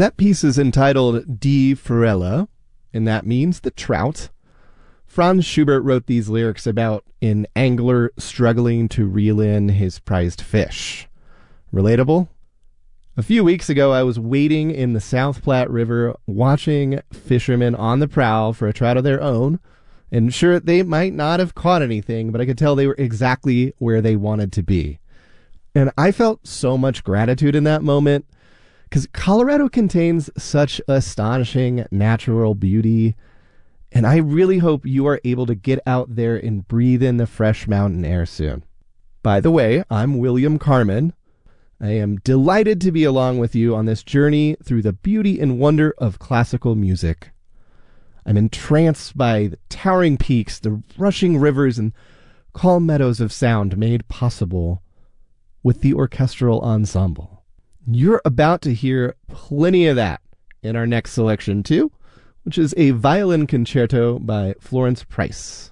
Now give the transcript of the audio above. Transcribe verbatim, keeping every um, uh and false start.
That piece is entitled Die Forelle, and that means the trout. Franz Schubert wrote these lyrics about an angler struggling to reel in his prized fish. Relatable? A few weeks ago, I was wading in the South Platte River, watching fishermen on the prowl for a trout of their own. And sure, they might not have caught anything, but I could tell they were exactly where they wanted to be. And I felt so much gratitude in that moment, because Colorado contains such astonishing natural beauty. And I really hope you are able to get out there and breathe in the fresh mountain air soon. By the way, I'm William Carmen. I am delighted to be along with you on this journey through the beauty and wonder of classical music. I'm entranced by the towering peaks, the rushing rivers, and calm meadows of sound made possible with the orchestral ensemble. You're about to hear plenty of that in our next selection too, which is a violin concerto by Florence Price.